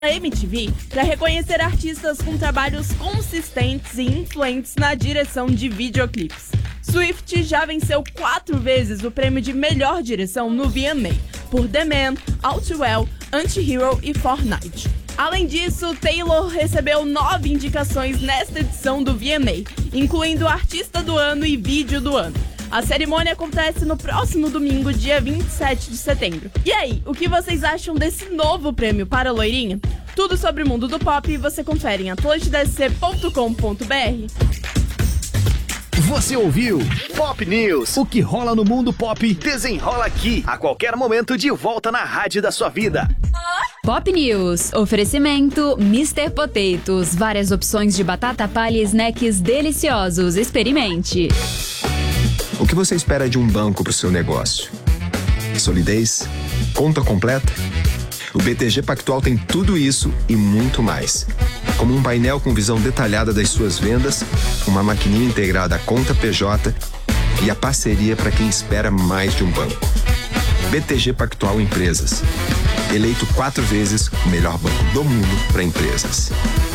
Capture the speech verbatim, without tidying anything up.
M T V para reconhecer artistas com trabalhos consistentes e influentes na direção de videoclipes. Swift já venceu quatro vezes o prêmio de melhor direção no V M A, por The Man, All Too Well, Anti-Hero e Fortnite. Além disso, Taylor recebeu nove indicações nesta edição do V M A, incluindo Artista do Ano e Vídeo do Ano. A cerimônia acontece no próximo domingo, dia vinte e sete de setembro. E aí, o que vocês acham desse novo prêmio para a loirinha? Tudo sobre o mundo do pop você confere em atlântida s c ponto com ponto b r. Você ouviu Pop News. O que rola no mundo pop desenrola aqui, a qualquer momento, de volta na rádio da sua vida. Pop News. Oferecimento mister Potatoes. Várias opções de batata palha e snacks deliciosos. Experimente. O que você espera de um banco para o seu negócio? Solidez? Conta completa? O B T G Pactual tem tudo isso e muito mais. Como um painel com visão detalhada das suas vendas, uma maquininha integrada à conta P J e a parceria para quem espera mais de um banco. B T G Pactual Empresas. Eleito quatro vezes o melhor banco do mundo para empresas.